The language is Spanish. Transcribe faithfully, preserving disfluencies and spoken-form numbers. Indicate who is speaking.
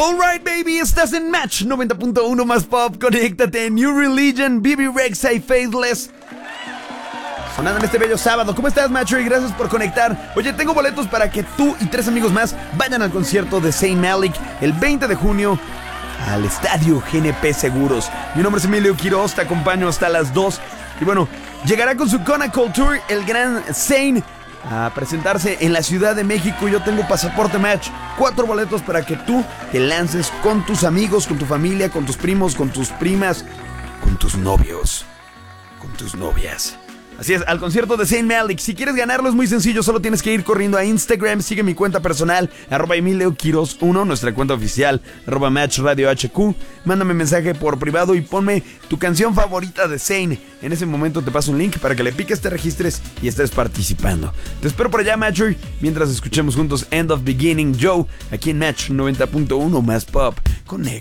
Speaker 1: Alright, baby, estás en Match noventa punto uno más pop. Conéctate. New Religion, B B Rexa y Faithless. Sonando en este bello sábado. ¿Cómo estás, Macho? Y gracias por conectar. Oye, tengo boletos para que tú y tres amigos más vayan al concierto de Zayn Malik el veinte de junio al Estadio G N P Seguros. Mi nombre es Emilio Quiroz, te acompaño hasta las dos. Y bueno, llegará con su Conacool Tour el gran Zayn a presentarse en la Ciudad de México. Yo tengo pasaporte Match, cuatro boletos para que tú te lances con tus amigos, con tu familia, con tus primos, con tus primas, con tus novios, con tus novias. Así es, al concierto de Zayn Malik. Si quieres ganarlo es muy sencillo, solo tienes que ir corriendo a Instagram. Sigue mi cuenta personal, arroba Emilio Quiroz uno, nuestra cuenta oficial, arroba Match Radio H Q. Mándame mensaje por privado y ponme tu canción favorita de Zayn. En ese momento te paso un link para que le piques, te registres y estés participando. Te espero por allá, Match, mientras escuchemos juntos End of Beginning Joe, aquí en Match noventa punto uno más pop. Conecta.